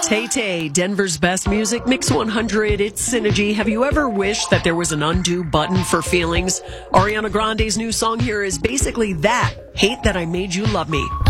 Tay-Tay, Denver's best music, Mix 100, it's Synergy. Have you ever wished that there was an undo button for feelings? Ariana Grande's new song here is basically that. Hate that I made you love me.